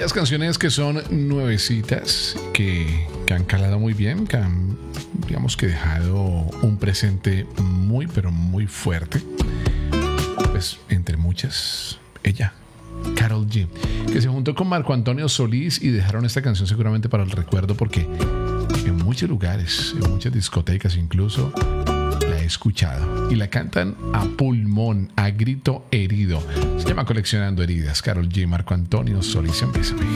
aquellas canciones que son nuevecitas, que han calado muy bien, que han, digamos que dejado un presente muy, pero muy fuerte. Pues entre muchas, ella, Karol G, que se juntó con Marco Antonio Solís y dejaron esta canción seguramente para el recuerdo, porque en muchos lugares, en muchas discotecas incluso, la he escuchado y la cantan a pulmón, a grito herido. Se llama Coleccionando Heridas. Karol G, Marco Antonio Solís. Empieza.